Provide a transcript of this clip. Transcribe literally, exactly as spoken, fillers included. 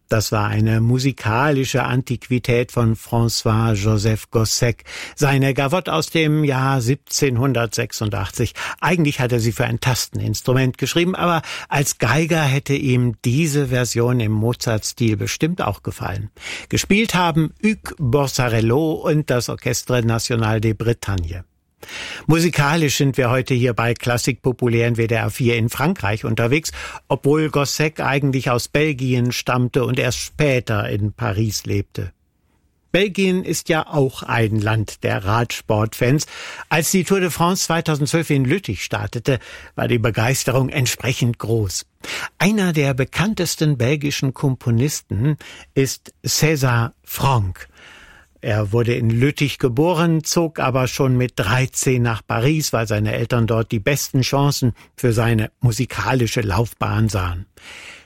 Das war eine musikalische Antiquität von François-Joseph Gossec, seine Gavotte aus dem Jahr siebzehnhundertsechsundachtzig. Eigentlich hat er sie für ein Tasteninstrument geschrieben, aber als Geiger hätte ihm diese Version im Mozart-Stil bestimmt auch gefallen. Gespielt haben Hugues Borsarello und das Orchestre National de Bretagne. Musikalisch sind wir heute hier bei Klassik Populär in W D R vier in Frankreich unterwegs, obwohl Gossec eigentlich aus Belgien stammte und erst später in Paris lebte. Belgien ist ja auch ein Land der Radsportfans. Als die Tour de France zweitausendzwölf in Lüttich startete, war die Begeisterung entsprechend groß. Einer der bekanntesten belgischen Komponisten ist César Franck. Er wurde in Lüttich geboren, zog aber schon mit dreizehn nach Paris, weil seine Eltern dort die besten Chancen für seine musikalische Laufbahn sahen.